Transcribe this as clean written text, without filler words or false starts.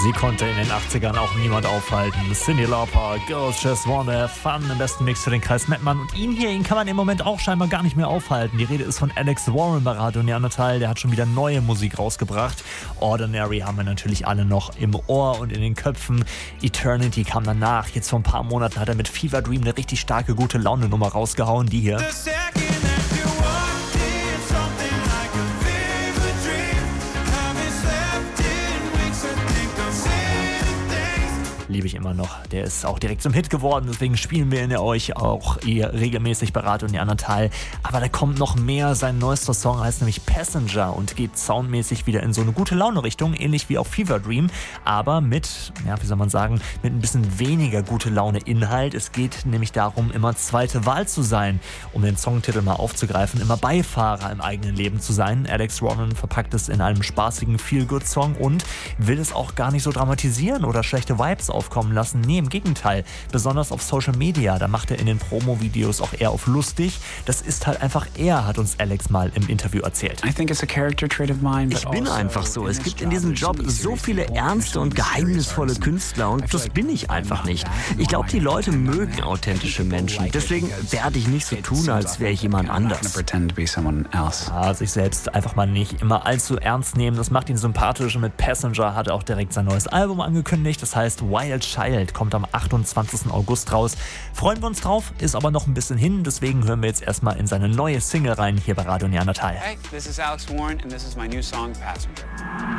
Sie konnte in den 80ern auch niemand aufhalten. Cyndi Lauper, Girls Just Wanna Have Fun, im besten Mix für den Kreis Mettmann. Und ihn kann man im Moment auch scheinbar gar nicht mehr aufhalten. Die Rede ist von Alex Warren bei Radio Neandertal. Der hat schon wieder neue Musik rausgebracht. Ordinary haben wir natürlich alle noch im Ohr und in den Köpfen. Eternity kam danach. Jetzt vor ein paar Monaten hat er mit Fever Dream eine richtig starke Gute-Laune-Nummer rausgehauen. Die hier. Liebe ich immer noch. Der ist auch direkt zum Hit geworden, deswegen spielen wir ihn euch auch regelmäßig bei Radio Neandertal. Aber da kommt noch mehr. Sein neuester Song heißt nämlich Passenger und geht soundmäßig wieder in so eine gute Laune-Richtung, ähnlich wie auch Fever Dream, aber mit, wie soll man sagen, mit ein bisschen weniger gute Laune-Inhalt. Es geht nämlich darum, immer zweite Wahl zu sein, um den Songtitel mal aufzugreifen, immer Beifahrer im eigenen Leben zu sein. Alex Warren verpackt es in einem spaßigen Feel-Good-Song und will es auch gar nicht so dramatisieren oder schlechte Vibes aufkommen lassen. Nee, im Gegenteil. Besonders auf Social Media, da macht er in den Promo-Videos auch eher auf lustig. Das ist halt einfach er, hat uns Alex mal im Interview erzählt. Ich bin einfach so. Es gibt in diesem Job so viele ernste und geheimnisvolle Künstler und das bin ich einfach nicht. Ich glaube, die Leute mögen authentische Menschen. Deswegen werde ich nicht so tun, als wäre ich jemand anders. Sich selbst einfach mal nicht immer allzu ernst nehmen. Das macht ihn sympathisch und mit Passenger hat er auch direkt sein neues Album angekündigt. Das heißt Wild Child, kommt am 28. August raus. Freuen wir uns drauf, ist aber noch ein bisschen hin, deswegen hören wir jetzt erstmal in seine neue Single rein, hier bei Radio Neandertal. Hey, this is Alex Warren and this is my new song Passenger.